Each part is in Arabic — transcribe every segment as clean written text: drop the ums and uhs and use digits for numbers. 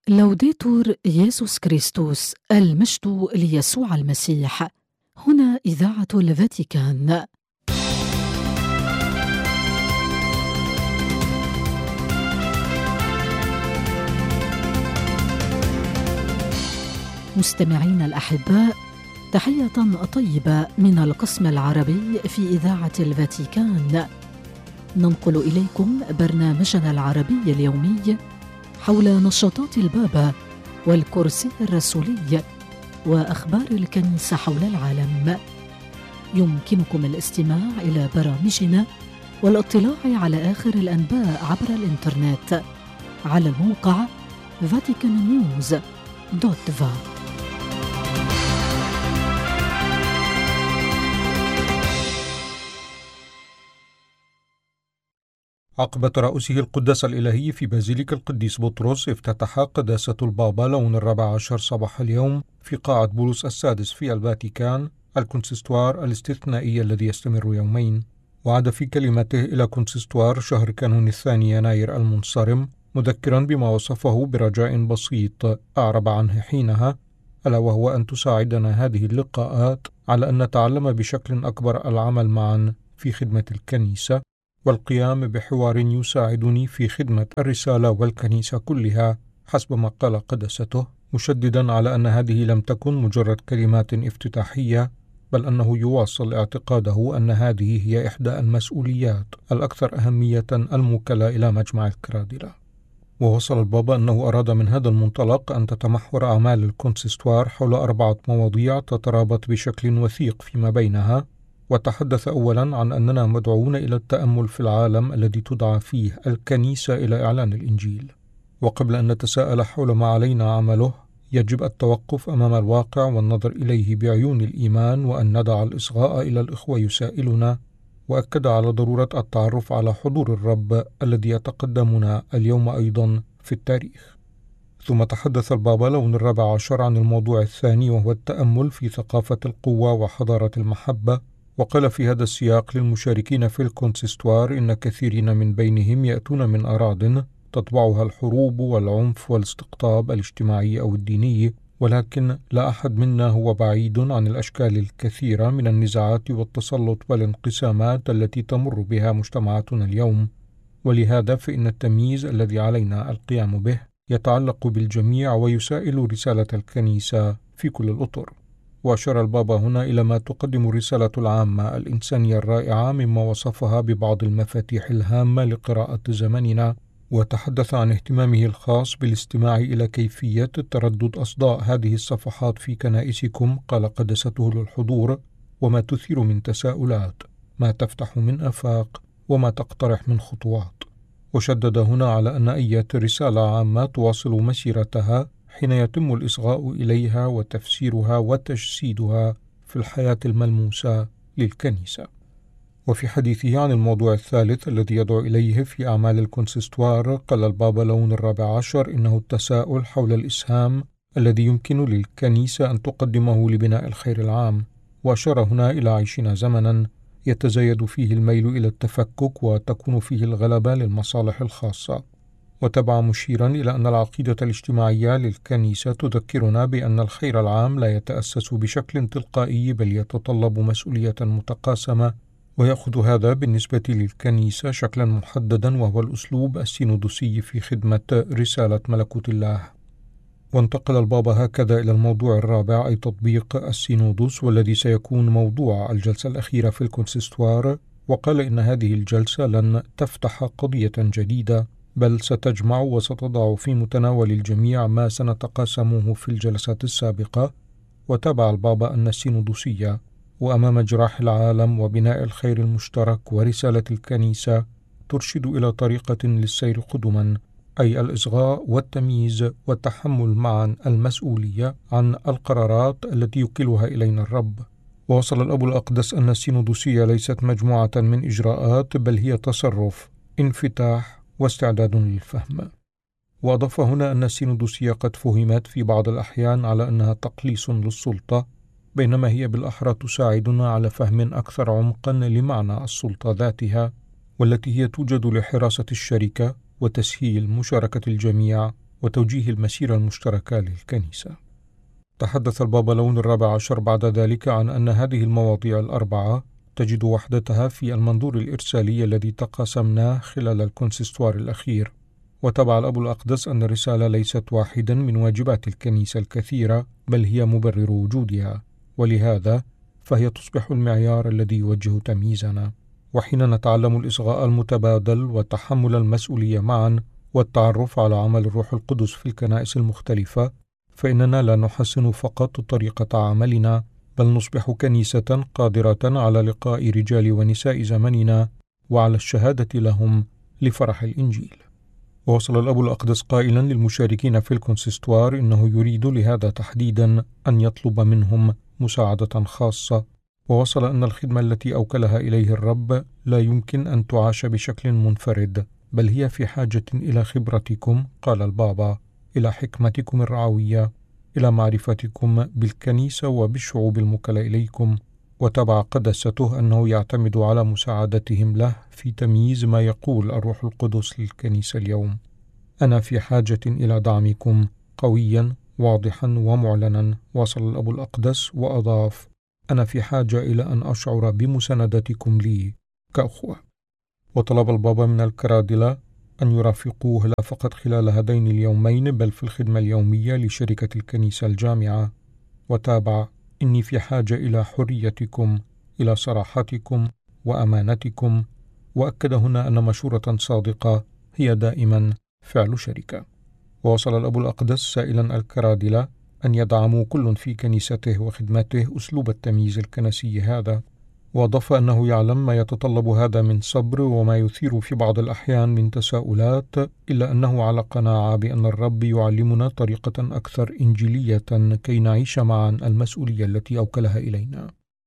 لوديتور يسوع كريستوس، المجد ليسوع المسيح. هنا إذاعة الفاتيكان. مستمعين الأحباء، تحية طيبة من القسم العربي في إذاعة الفاتيكان. ننقل إليكم برنامجنا العربي اليومي حول نشاطات البابا والكرسي الرسولي وأخبار الكنيسة حول العالم. يمكنكم الاستماع إلى برامجنا والاطلاع على آخر الأنباء عبر الإنترنت على الموقع vaticannews.va. عقب ترأسه القداس الإلهي في بازيليك القديس بطرس، افتتح قداسة البابا لون 14 صباح اليوم في قاعة بولس السادس في الفاتيكان الكونسيستوار الاستثنائي الذي يستمر يومين. وعاد في كلمته إلى كونسيستوار شهر كانون الثاني يناير المنصرم، مذكرا بما وصفه برجاء بسيط أعرب عنه حينها، ألا وهو أن تساعدنا هذه اللقاءات على أن نتعلم بشكل أكبر العمل معا في خدمة الكنيسة والقيام بحوار يساعدني في خدمة الرسالة والكنيسة كلها، حسب ما قال قداسته، مشددا على أن هذه لم تكن مجرد كلمات افتتاحية، بل أنه يواصل اعتقاده أن هذه هي إحدى المسؤوليات الأكثر أهمية الموكلة إلى مجمع الكرادلة. ووصل البابا أنه أراد من هذا المنطلق أن تتمحور أعمال الكونسيستوار حول 4 مواضيع تترابط بشكل وثيق فيما بينها. وتحدث أولا عن أننا مدعوون إلى التأمل في العالم الذي تدعى فيه الكنيسة إلى إعلان الإنجيل، وقبل أن نتساءل حول ما علينا عمله يجب التوقف أمام الواقع والنظر إليه بعيون الإيمان، وأن ندع الإصغاء إلى الإخوة يسائلنا. وأكد على ضرورة التعرف على حضور الرب الذي يتقدمنا اليوم أيضا في التاريخ. ثم تحدث البابا لون 14 عن الموضوع الثاني، وهو التأمل في ثقافة القوة وحضارة المحبة، وقال في هذا السياق للمشاركين في الكونسيستوار إن كثيرين من بينهم يأتون من أراضٍ تطبعها الحروب والعنف والاستقطاب الاجتماعي أو الديني، ولكن لا أحد منا هو بعيد عن الأشكال الكثيرة من النزاعات والتسلط والانقسامات التي تمر بها مجتمعاتنا اليوم. ولهذا فإن التمييز الذي علينا القيام به يتعلق بالجميع ويسائل رسالة الكنيسة في كل الأطر. وأشار البابا هنا إلى ما تقدم الرسالة العامة الإنسانية الرائعة مما وصفها ببعض المفاتيح الهامة لقراءة زمننا، وتحدث عن اهتمامه الخاص بالاستماع إلى كيفية تردد أصداء هذه الصفحات في كنائسكم، قال قداسته للحضور، وما تثير من تساؤلات، ما تفتح من آفاق، وما تقترح من خطوات. وشدد هنا على أن أي رسالة عامة تواصل مسيرتها حين يتم الإصغاء إليها وتفسيرها وتجسيدها في الحياة الملموسة للكنيسة. وفي حديثه عن الموضوع الثالث الذي يدعو إليه في أعمال الكونسيستوار، قال البابا لون 14 إنه التساؤل حول الإسهام الذي يمكن للكنيسة أن تقدمه لبناء الخير العام. وأشار هنا إلى عيشنا زمنا يتزايد فيه الميل إلى التفكك وتكون فيه الغلبة للمصالح الخاصة. وتبع مشيرا إلى أن العقيدة الاجتماعية للكنيسة تذكرنا بأن الخير العام لا يتأسس بشكل تلقائي، بل يتطلب مسؤولية متقاسمة، ويأخذ هذا بالنسبة للكنيسة شكلا محددا، وهو الأسلوب السينودوسي في خدمة رسالة ملكوت الله. وانتقل البابا هكذا إلى الموضوع الرابع، أي تطبيق السينودوس، والذي سيكون موضوع الجلسة الأخيرة في الكونسيستوار. وقال إن هذه الجلسة لن تفتح قضية جديدة، بل ستجمع وستضع في متناول الجميع ما سنتقاسمه في الجلسات السابقة. وتابع البابا أن السينودوسية وأمام جراح العالم وبناء الخير المشترك ورسالة الكنيسة ترشد إلى طريقة للسير قدما، أي الإصغاء والتمييز والتحمل معا المسؤولية عن القرارات التي يوكلها إلينا الرب. ووصل الأب الأقدس أن السينودوسية ليست مجموعة من إجراءات، بل هي تصرف، انفتاح واستعداد للفهم. وأضاف هنا أن السينودوسية قد فهمت في بعض الأحيان على أنها تقليص للسلطة، بينما هي بالأحرى تساعدنا على فهم أكثر عمقا لمعنى السلطة ذاتها، والتي هي توجد لحراسة الشركة وتسهيل مشاركة الجميع وتوجيه المسيرة المشتركة للكنيسة. تحدث البابا لون الرابع عشر بعد ذلك عن أن هذه المواضيع الأربعة تجد وحدتها في المنظور الإرسالي الذي تقاسمناه خلال الكونسيستوار الأخير، وتبع الأب الأقدس أن الرسالة ليست واحدا من واجبات الكنيسة الكثيرة، بل هي مبرر وجودها، ولهذا فهي تصبح المعيار الذي يوجه تمييزنا. وحين نتعلم الإصغاء المتبادل وتحمل المسؤولية معا والتعرف على عمل الروح القدس في الكنائس المختلفة، فإننا لا نحسن فقط طريقة عملنا، بل نصبح كنيسة قادرة على لقاء رجال ونساء زمننا وعلى الشهادة لهم لفرح الإنجيل. ووصل الأب الأقدس قائلا للمشاركين في الكونسيستوار إنه يريد لهذا تحديدا أن يطلب منهم مساعدة خاصة، ووصل أن الخدمة التي أوكلها إليه الرب لا يمكن أن تعاش بشكل منفرد، بل هي في حاجة إلى خبرتكم، قال البابا، إلى حكمتكم الرعوية، إلى معرفتكم بالكنيسة وبالشعوب الموكلة إليكم. وتبع قداسته أنه يعتمد على مساعدتهم له في تمييز ما يقول الروح القدس للكنيسة اليوم. أنا في حاجة إلى دعمكم قويا واضحا ومعلنا، وصل الأب الأقدس وأضاف: أنا في حاجة إلى أن أشعر بمساندتكم لي كأخوة. وطلب البابا من الكرادلة أن يرافقوه لا فقط خلال هذين اليومين، بل في الخدمة اليومية لشركة الكنيسة الجامعة. وتابع: إني في حاجة إلى حريتكم، إلى صراحتكم وأمانتكم. وأكد هنا أن مشورة صادقة هي دائما فعل شركة. ووصل الأب الأقدس سائلا الكرادلة أن يدعموا كل في كنيسته وخدمته أسلوب التمييز الكنسي هذا، وأضاف أنه يعلم ما يتطلب هذا من صبر وما يثير في بعض الأحيان من تساؤلات، إلا أنه على قناعة بأن الرب يعلمنا طريقة أكثر إنجيلية كي نعيش معا المسؤولية التي أوكلها إلينا.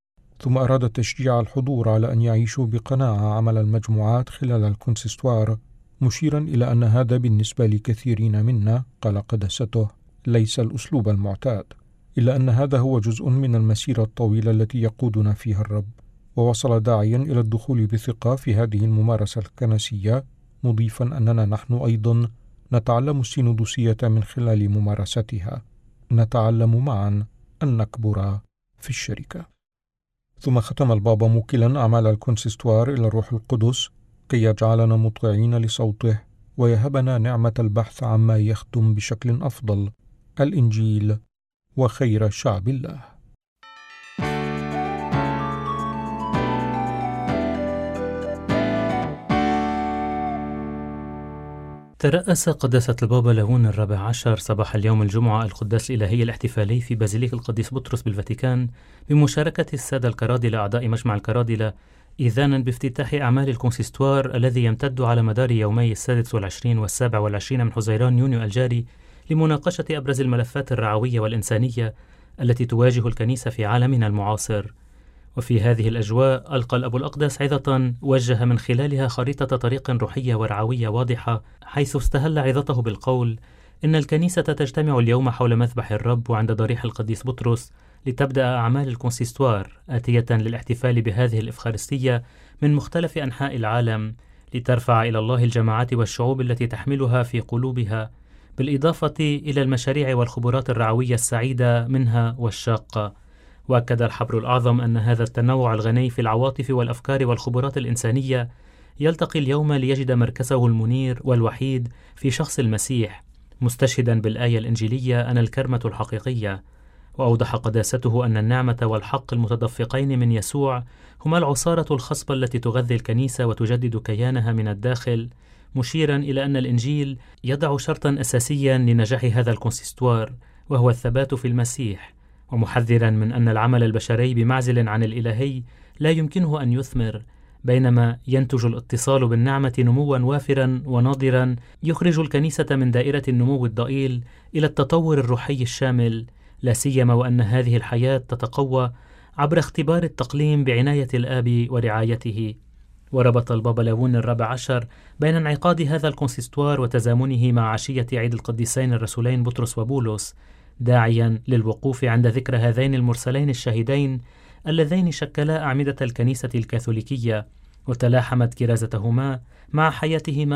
ثم أراد تشجيع الحضور على أن يعيشوا بقناعة عمل المجموعات خلال الكونسيستوار، مشيرا إلى أن هذا بالنسبة لكثيرين منا، قال قداسته، ليس الأسلوب المعتاد، إلا أن هذا هو جزء من المسيرة الطويلة التي يقودنا فيها الرب. ووصل داعيا إلى الدخول بثقة في هذه الممارسة الكنسية، مضيفا أننا نحن أيضا نتعلم السينودوسية من خلال ممارستها، نتعلم معا أن نكبر في الشركة. ثم ختم البابا موكلا أعمال الكونسيستوار إلى الروح القدس كي يجعلنا مطيعين لصوته ويهبنا نعمة البحث عما يخدم بشكل أفضل الإنجيل وخير شعب الله. ترأس قداسة البابا لون الرابع عشر صباح اليوم الجمعة القداس الإلهي الاحتفالي في بازيليك القديس بطرس بالفاتيكان بمشاركة السادة الكرادلة أعضاء مجمع الكرادلة، إذانا بافتتاح أعمال الكونسيستوار الذي يمتد على مدار يومي 26 و27 من حزيران يونيو الجاري لمناقشة أبرز الملفات الرعوية والإنسانية التي تواجه الكنيسة في عالمنا المعاصر. وفي هذه الأجواء ألقى الأب الأقدس عظة وجه من خلالها خريطة طريق روحية ورعوية واضحة، حيث استهل عظته بالقول: إن الكنيسة تجتمع اليوم حول مذبح الرب وعند ضريح القديس بطرس لتبدأ أعمال الكونسيستوار آتية للاحتفال بهذه الإفخارستية من مختلف أنحاء العالم، لترفع إلى الله الجماعات والشعوب التي تحملها في قلوبها، بالإضافة إلى المشاريع والخبرات الرعوية السعيدة منها والشاقة. وأكد الحبر الأعظم أن هذا التنوع الغني في العواطف والأفكار والخبرات الإنسانية يلتقي اليوم ليجد مركزه المنير والوحيد في شخص المسيح، مستشهدا بالآية الإنجيلية أنا الكرمة الحقيقية. وأوضح قداسته أن النعمة والحق المتدفقين من يسوع هما العصارة الخصبة التي تغذي الكنيسة وتجدد كيانها من الداخل، مشيرا إلى أن الإنجيل يضع شرطا أساسيا لنجاح هذا الكونسيستوار، وهو الثبات في المسيح، ومحذرا من أن العمل البشري بمعزل عن الإلهي لا يمكنه أن يثمر، بينما ينتج الاتصال بالنعمة نموا وافرا وناضرا يخرج الكنيسة من دائرة النمو الضئيل إلى التطور الروحي الشامل، لا سيما وأن هذه الحياة تتقوى عبر اختبار التقليم بعناية الآب ورعايته. وربط البابا لون الرابع عشر بين انعقاد هذا الكونسيستوار وتزامنه مع عشية عيد القديسين الرسولين بطرس وبولس، داعيا للوقوف عند ذكر هذين المرسلين الشهيدين اللذين شكلا أعمدة الكنيسة الكاثوليكية، وتلاحمت كرازتهما مع حياتهما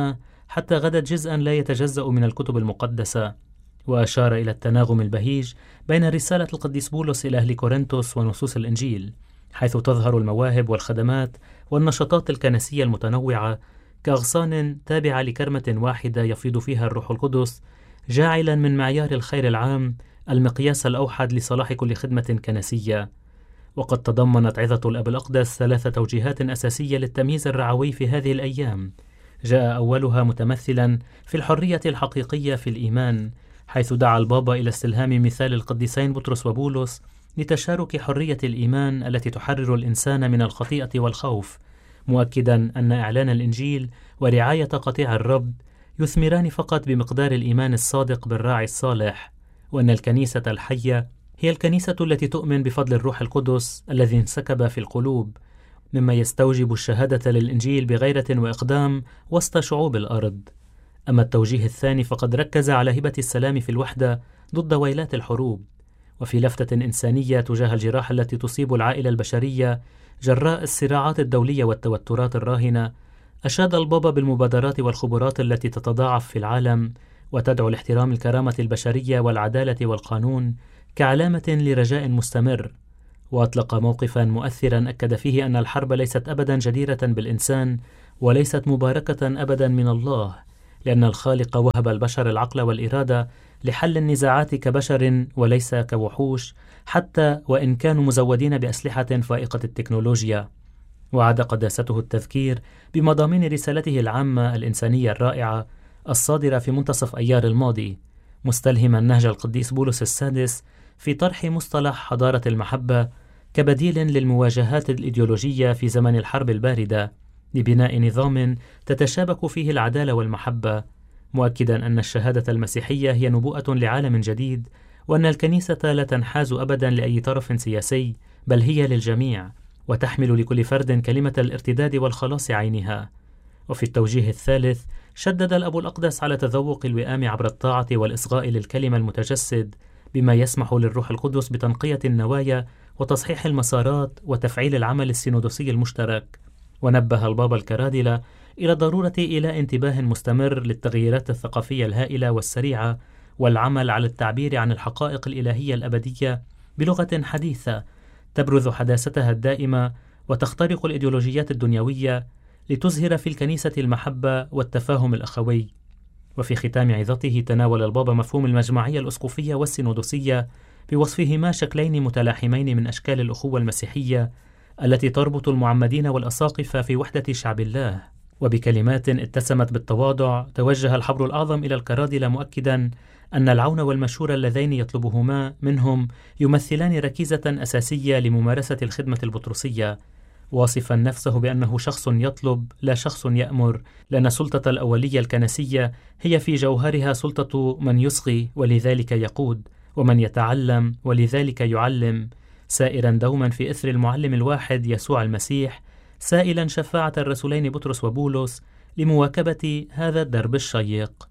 حتى غدت جزءا لا يتجزأ من الكتب المقدسة، وأشار إلى التناغم البهيج بين رسالة القديس بولس إلى أهل كورنثوس ونصوص الإنجيل، حيث تظهر المواهب والخدمات والنشاطات الكنسية المتنوعة كأغصان تابعة لكرمة واحدة يفيض فيها الروح القدس، جاعلا من معيار الخير العام المقياس الأوحد لصلاح كل خدمة كنسية. وقد تضمنت عظة الأب الأقدس 3 توجيهات أساسية للتمييز الرعوي في هذه الأيام، جاء أولها متمثلا في الحرية الحقيقية في الإيمان، حيث دعا البابا إلى استلهام مثال القديسين بطرس وبولس لتشارك حرية الإيمان التي تحرر الإنسان من الخطيئة والخوف، مؤكدا أن إعلان الإنجيل ورعاية قطيع الرب يثمران فقط بمقدار الإيمان الصادق بالراعي الصالح، وأن الكنيسة الحية هي الكنيسة التي تؤمن بفضل الروح القدس الذي انسكب في القلوب، مما يستوجب الشهادة للإنجيل بغيرة وإقدام وسط شعوب الأرض. أما التوجيه الثاني فقد ركز على هبة السلام في الوحدة ضد ويلات الحروب، وفي لفتة إنسانية تجاه الجراحة التي تصيب العائلة البشرية جراء الصراعات الدولية والتوترات الراهنة، أشاد البابا بالمبادرات والخبرات التي تتضاعف في العالم وتدعو لاحترام الكرامة البشرية والعدالة والقانون كعلامة لرجاء مستمر، وأطلق موقفا مؤثرا أكد فيه أن الحرب ليست أبدا جديرة بالإنسان وليست مباركة أبدا من الله، لأن الخالق وهب البشر العقل والإرادة لحل النزاعات كبشر وليس كوحوش، حتى وإن كانوا مزودين بأسلحة فائقة التكنولوجيا. وعاد قداسته التذكير بمضامين رسالته العامة الإنسانية الرائعة الصادرة في منتصف أيار الماضي، مستلهما نهج القديس بولس السادس في طرح مصطلح حضارة المحبة كبديل للمواجهات الإيديولوجية في زمن الحرب الباردة، لبناء نظام تتشابك فيه العدالة والمحبة، مؤكدا أن الشهادة المسيحية هي نبوءة لعالم جديد، وأن الكنيسة لا تنحاز أبدا لأي طرف سياسي، بل هي للجميع، وتحمل لكل فرد كلمة الارتداد والخلاص عينها. وفي التوجيه الثالث شدد الأب الأقدس على تذوق الوئام عبر الطاعة والإصغاء للكلمة المتجسد، بما يسمح للروح القدس بتنقية النوايا وتصحيح المسارات وتفعيل العمل السينودوسي المشترك. ونبه البابا الكرادلة إلى ضرورة إيلاء انتباه مستمر للتغييرات الثقافية الهائلة والسريعة، والعمل على التعبير عن الحقائق الإلهية الأبدية بلغة حديثة تبرز حداثتها الدائمة وتخترق الإيديولوجيات الدنيوية، لتظهر في الكنيسة المحبة والتفاهم الأخوي. وفي ختام عظته تناول البابا مفهوم المجمعية الأسقفية والسينودوسية بوصفهما شكلين متلاحمين من أشكال الأخوة المسيحية التي تربط المعمدين والأساقفة في وحدة شعب الله. وبكلمات اتسمت بالتواضع توجه الحبر الأعظم إلى الكرادلة مؤكدا أن العون والمشورة اللذين يطلبهما منهم يمثلان ركيزة أساسية لممارسة الخدمة البطرسية، واصفا نفسه بأنه شخص يطلب لا شخص يأمر، لأن السلطة الأولية الكنسية هي في جوهرها سلطة من يصغي ولذلك يقود، ومن يتعلم ولذلك يعلم، سائرا دوما في إثر المعلم الواحد يسوع المسيح، سائلا شفاعة الرسولين بطرس وبولس لمواكبة هذا الدرب الشيق.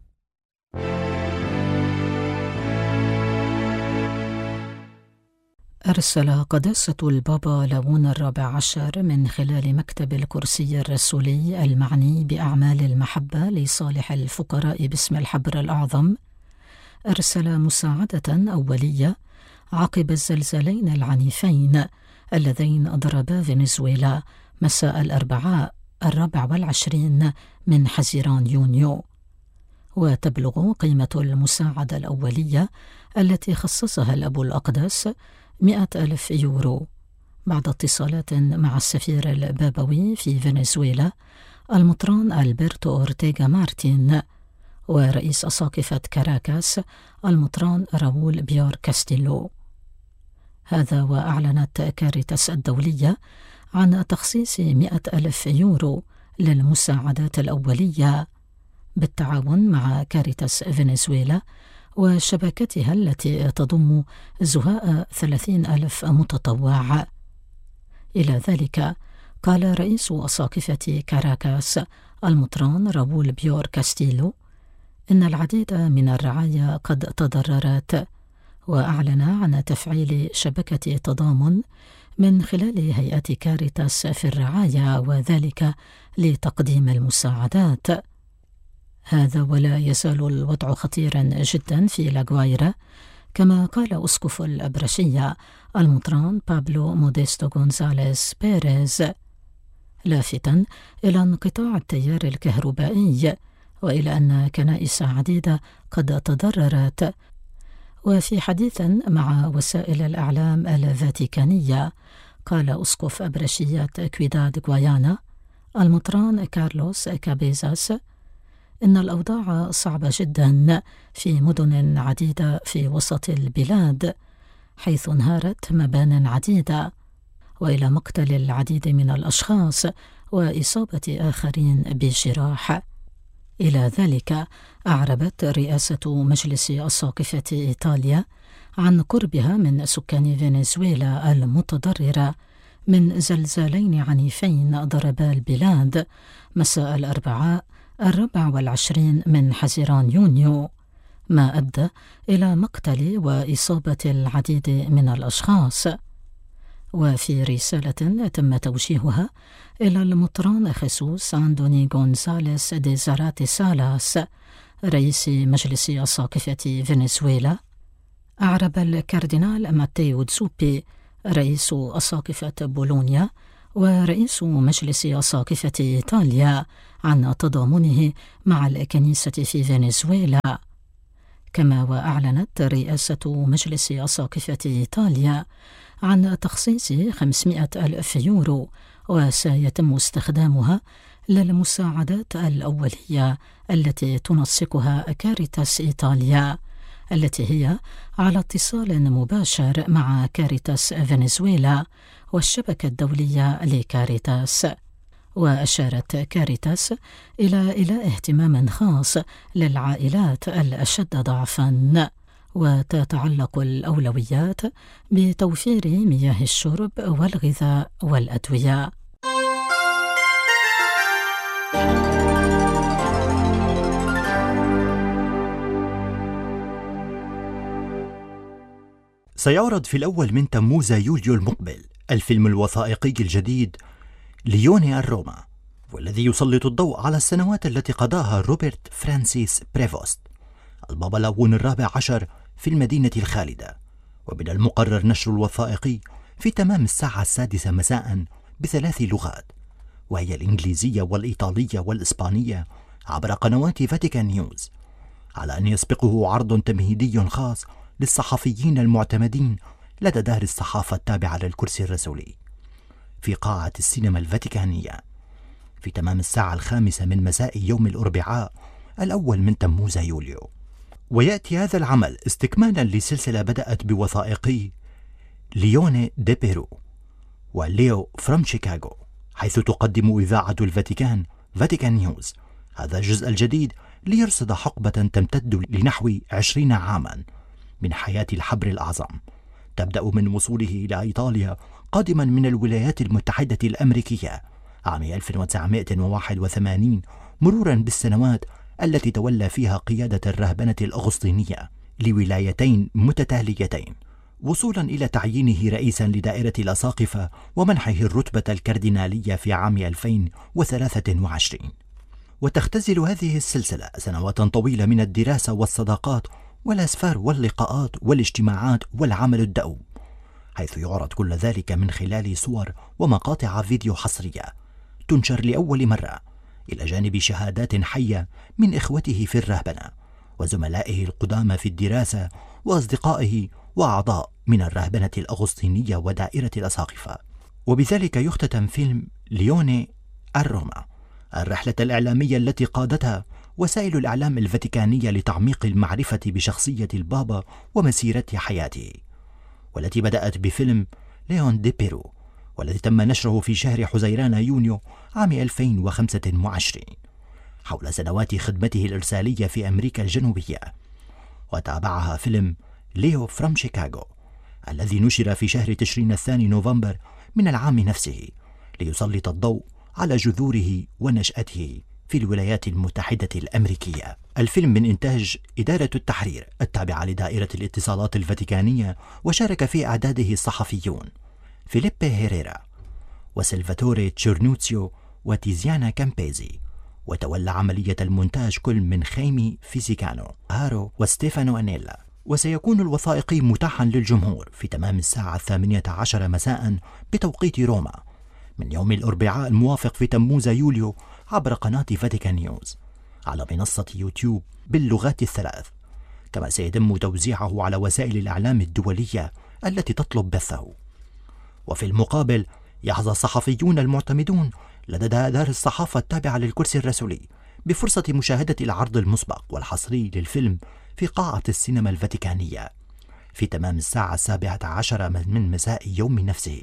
أرسل قداسة البابا ليون ال14 من خلال مكتب الكرسي الرسولي المعني بأعمال المحبة لصالح الفقراء باسم الحبر الأعظم، أرسل مساعدة أولية عقب الزلزالين العنيفين اللذين ضربا فنزويلا مساء الأربعاء 24 من حزيران يونيو، وتبلغ قيمة المساعدة الأولية التي خصصها الأب الأقدس 100,000 يورو، بعد اتصالات مع السفير البابوي في فنزويلا المطران ألبرتو أورتيغا مارتين ورئيس أساقفة كاراكاس المطران راول بيور كاستيلو. هذا وأعلنت كاريتاس الدولية عن تخصيص 100,000 يورو للمساعدات الأولية بالتعاون مع كاريتاس فنزويلا وشبكتها التي تضم زهاء 30,000 متطوع. إلى ذلك قال رئيس أساقفة كاراكاس المطران راول بيور كاستيلو إن العديد من الرعايا قد تضررت، وأعلن عن تفعيل شبكة تضامن من خلال هيئة كاريتاس في الرعاية، وذلك لتقديم المساعدات. هذا ولا يزال الوضع خطيرا جدا في لاغوايرا، كما قال أسقف الأبرشية المطران بابلو موديستو غونزاليز بيريز، لافتا إلى انقطاع التيار الكهربائي وإلى أن كنائس عديدة قد تضررت. وفي حديث مع وسائل الإعلام الفاتيكانية قال أسقف أبرشية كويداد غوايانا المطران كارلوس كابيزاس إن الأوضاع صعبة جدا في مدن عديدة في وسط البلاد، حيث انهارت مبان عديدة وإلى مقتل العديد من الأشخاص وإصابة آخرين بجراح. إلى ذلك أعربت رئاسة مجلس أساقفة إيطاليا عن قربها من سكان فنزويلا المتضررة من زلزالين عنيفين ضربا البلاد مساء الأربعاء 24 من حزيران يونيو، ما أدى إلى مقتل وإصابة العديد من الأشخاص. وفي رسالة تم توجيهها إلى المطران خيسوس أندوني غونزاليس دي زاراتي سالاس رئيس مجلس أساقفة فنزويلا، أعرب الكاردينال ماتيو تزوبي رئيس أساقفة بولونيا ورئيس مجلس أساقفة إيطاليا عن تضامنه مع الكنيسة في فنزويلا. كما وأعلنت رئاسة مجلس أساقفة إيطاليا عن تخصيص 500,000 يورو وسيتم استخدامها للمساعدات الأولية التي تنسقها كاريتاس إيطاليا، التي هي على اتصال مباشر مع كاريتاس فنزويلا والشبكة الدولية لكاريتاس. وأشارت كاريتاس إلى اهتمام خاص للعائلات الأشد ضعفاً، وتتعلق الأولويات بتوفير مياه الشرب والغذاء والأدوية. سيعرض في الأول من تموز يوليو المقبل الفيلم الوثائقي الجديد ليوني الروما، والذي يسلط الضوء على السنوات التي قضاها روبرت فرانسيس بريفوست البابا لاون الرابع عشر في المدينة الخالدة. ومن المقرر نشر الوثائقي في تمام الساعة 6 مساء ب3 لغات، وهي الإنجليزية والإيطالية والإسبانية عبر قنوات فاتيكان نيوز، على أن يسبقه عرض تمهيدي خاص للصحفيين المعتمدين لدى دار الصحافة التابعة للكرسي الرسولي في قاعة السينما الفاتيكانية في تمام الساعة 5 من مساء يوم الأربعاء 1 من تموز يوليو. ويأتي هذا العمل استكمالا لسلسلة بدأت بوثائقي ليوني دي بيرو وليو فروم شيكاغو، حيث تقدم إذاعة الفاتيكان فاتيكان نيوز هذا الجزء الجديد ليرصد حقبة تمتد لنحو 20 عاما من حياة الحبر الأعظم، تبدأ من وصوله إلى إيطاليا قادما من الولايات المتحدة الأمريكية عام 1981، مرورا بالسنوات التي تولى فيها قيادة الرهبنة الأغسطينية لولايتين متتاليتين، وصولا إلى تعيينه رئيسا لدائرة الأساقفة ومنحه الرتبة الكاردينالية في عام 2023. وتختزل هذه السلسلة سنوات طويلة من الدراسة والصداقات والأسفار واللقاءات والاجتماعات والعمل الدؤوب، حيث يعرض كل ذلك من خلال صور ومقاطع فيديو حصرية تنشر لأول مرة، إلى جانب شهادات حية من إخوته في الرهبنة وزملائه القدامى في الدراسة وأصدقائه وأعضاء من الرهبنة الأغسطينية ودائرة الأساقفة. وبذلك يختتم فيلم ليوني الروما الرحلة الإعلامية التي قادتها وسائل الإعلام الفاتيكانية لتعميق المعرفة بشخصية البابا ومسيرة حياته، والتي بدأت بفيلم ليون دي بيرو، والذي تم نشره في شهر حزيران يونيو عام 2025 حول سنوات خدمته الإرسالية في أمريكا الجنوبية. وتابعها فيلم ليو فروم شيكاغو الذي نشر في شهر تشرين الثاني نوفمبر من العام نفسه، ليسلط الضوء على جذوره ونشأته في الولايات المتحدة الأمريكية. الفيلم من إنتاج إدارة التحرير التابعة لدائرة الاتصالات الفاتيكانية، وشارك في إعداده الصحفيون فيليبي هيريرا وسلفاتوري تشيرنوتسيو وتيزيانا كامبيزي وتولى عملية المونتاج كل من خيمي فيزيكانو هارو وستيفانو أنيلا. وسيكون الوثائقي متاحا للجمهور في تمام الساعة 18 مساء بتوقيت روما من يوم الأربعاء الموافق في تموز يوليو عبر قناة فاتيكان نيوز على منصة يوتيوب باللغات الثلاث، كما سيتم توزيعه على وسائل الإعلام الدولية التي تطلب بثه. وفي المقابل يحظى الصحفيون المعتمدون لدى دار الصحافة التابعة للكرسي الرسولي بفرصة مشاهدة العرض المسبق والحصري للفيلم في قاعة السينما الفاتيكانية في تمام الساعة 17 من مساء يوم نفسه.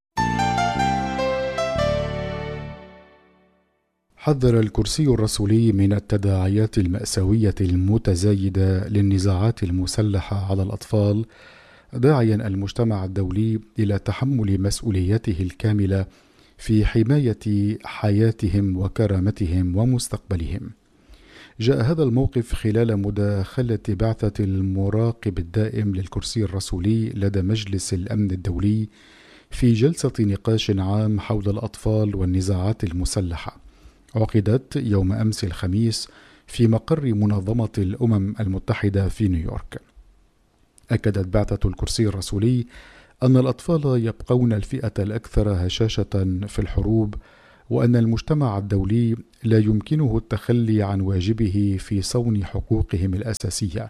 حذر الكرسي الرسولي من التداعيات المأساوية المتزايدة للنزاعات المسلحة على الأطفال، داعيا المجتمع الدولي إلى تحمل مسؤوليته الكاملة في حماية حياتهم وكرامتهم ومستقبلهم. جاء هذا الموقف خلال مداخلة بعثة المراقب الدائم للكرسي الرسولي لدى مجلس الأمن الدولي في جلسة نقاش عام حول الأطفال والنزاعات المسلحة، عقدت يوم أمس الخميس في مقر منظمة الأمم المتحدة في نيويورك. أكدت بعثة الكرسي الرسولي أن الأطفال يبقون الفئة الأكثر هشاشة في الحروب، وأن المجتمع الدولي لا يمكنه التخلي عن واجبه في صون حقوقهم الأساسية،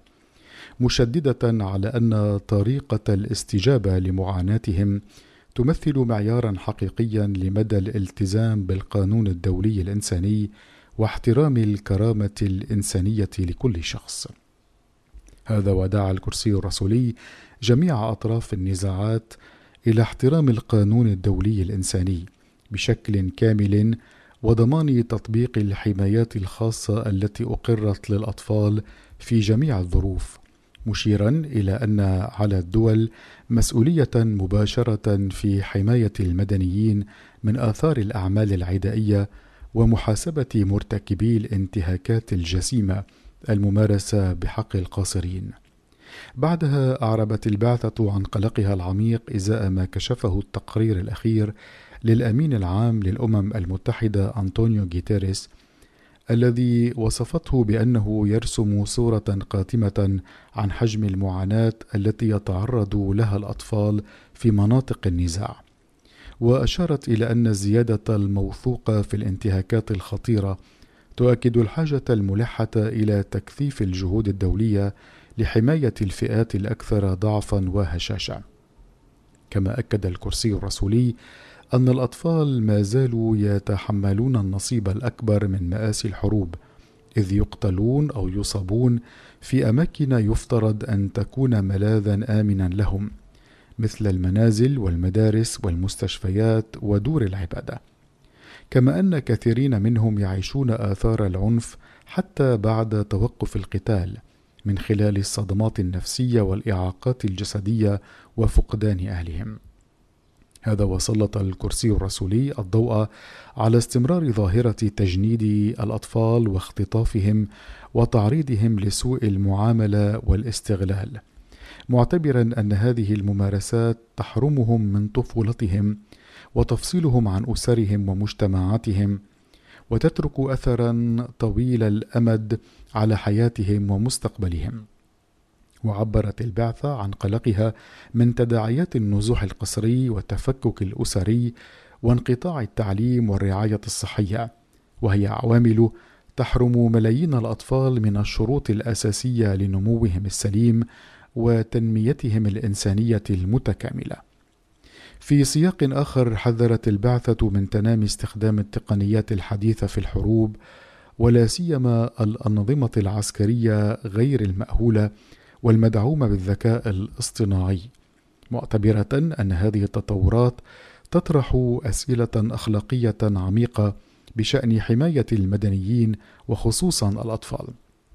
مشددة على أن طريقة الاستجابة لمعاناتهم تمثل معيارا حقيقيا لمدى الالتزام بالقانون الدولي الإنساني واحترام الكرامة الإنسانية لكل شخص. هذا ودعا الكرسي الرسولي جميع أطراف النزاعات إلى احترام القانون الدولي الإنساني بشكل كامل وضمان تطبيق الحمايات الخاصة التي أقرت للأطفال في جميع الظروف، مشيرا إلى أن على الدول مسؤولية مباشرة في حماية المدنيين من آثار الأعمال العدائية ومحاسبة مرتكبي الانتهاكات الجسيمة الممارسة بحق القاصرين. بعدها أعربت البعثة عن قلقها العميق إزاء ما كشفه التقرير الأخير للأمين العام للأمم المتحدة أنطونيو غيتيريس، الذي وصفته بأنه يرسم صورة قاتمة عن حجم المعاناة التي يتعرض لها الأطفال في مناطق النزاع، وأشارت إلى أن الزيادة الموثوقة في الانتهاكات الخطيرة تؤكد الحاجة الملحة إلى تكثيف الجهود الدولية لحماية الفئات الأكثر ضعفا وهشاشة. كما أكد الكرسي الرسولي أن الأطفال ما زالوا يتحملون النصيب الأكبر من مآسي الحروب، إذ يقتلون أو يصابون في أماكن يفترض أن تكون ملاذا آمنا لهم، مثل المنازل والمدارس والمستشفيات ودور العبادة. كما أن كثيرين منهم يعيشون آثار العنف حتى بعد توقف القتال من خلال الصدمات النفسية والإعاقات الجسدية وفقدان أهلهم. هذا وسلط الكرسي الرسولي الضوء على استمرار ظاهرة تجنيد الأطفال واختطافهم وتعريضهم لسوء المعاملة والاستغلال، معتبرا أن هذه الممارسات تحرمهم من طفولتهم وتفصيلهم عن أسرهم ومجتمعاتهم، وتترك أثرا طويل الأمد على حياتهم ومستقبلهم. وعبرت البعثة عن قلقها من تداعيات النزوح القسري والتفكك الأسري وانقطاع التعليم والرعاية الصحية، وهي عوامل تحرم ملايين الأطفال من الشروط الأساسية لنموهم السليم وتنميتهم الإنسانية المتكاملة. في سياق آخر، حذرت البعثة من تنامي استخدام التقنيات الحديثة في الحروب، ولا سيما الأنظمة العسكرية غير المأهولة والمدعومة بالذكاء الاصطناعي، معتبرة أن هذه التطورات تطرح أسئلة أخلاقية عميقة بشأن حماية المدنيين وخصوصا الأطفال.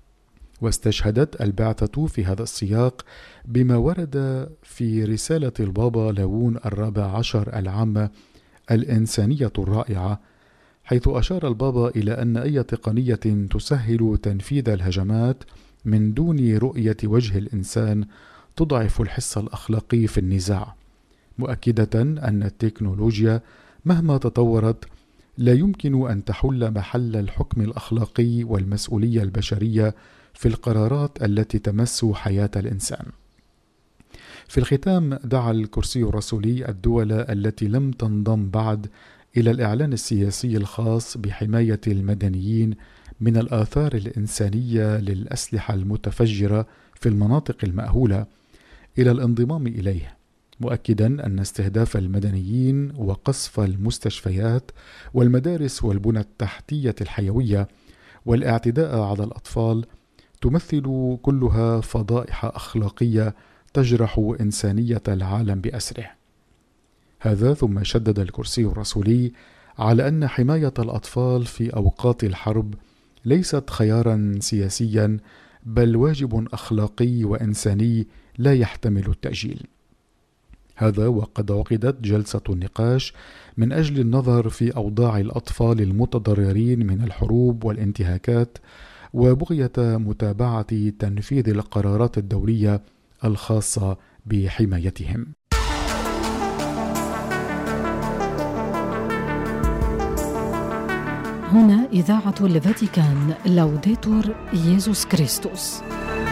واستشهدت البعثة في هذا السياق بما ورد في رسالة البابا لاون 14 العامة الإنسانية الرائعة، حيث أشار البابا إلى أن أي تقنية تسهل تنفيذ الهجمات من دون رؤية وجه الإنسان تضعف الحس الأخلاقي في النزاع، مؤكدة أن التكنولوجيا مهما تطورت لا يمكن أن تحل محل الحكم الأخلاقي والمسؤولية البشرية في القرارات التي تمس حياة الإنسان. في الختام، دعا الكرسي الرسولي الدول التي لم تنضم بعد إلى الإعلان السياسي الخاص بحماية المدنيين من الآثار الإنسانية للأسلحة المتفجرة في المناطق المأهولة إلى الانضمام إليه، مؤكدا أن استهداف المدنيين وقصف المستشفيات والمدارس والبنى التحتية الحيوية والاعتداء على الأطفال تمثل كلها فضائح أخلاقية تجرح إنسانية العالم بأسره. هذا ثم شدد الكرسي الرسولي على أن حماية الأطفال في أوقات الحرب ليست خيارا سياسيا، بل واجب أخلاقي وإنساني لا يحتمل التأجيل. هذا وقد عقدت جلسة النقاش من أجل النظر في أوضاع الأطفال المتضررين من الحروب والانتهاكات، وبغية متابعة تنفيذ القرارات الدولية الخاصة بحمايتهم. هنا إذاعة الفاتيكان، لوديتور ييسوس كريستوس.